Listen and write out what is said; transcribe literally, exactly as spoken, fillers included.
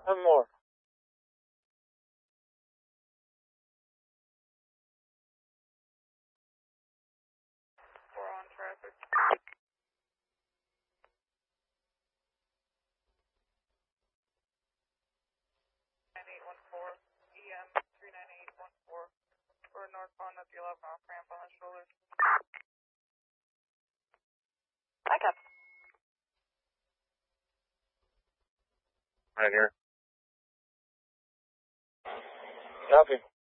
One more. Four on traffic. nine eight one four, E M three nine eight one four. We're northbound at the eleven off ramp on the shoulder. Hi, Cap. Right here. Copy.